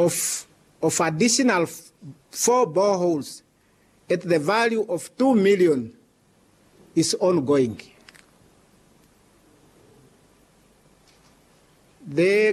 of additional 4 boreholes at the value of 2 million is ongoing. The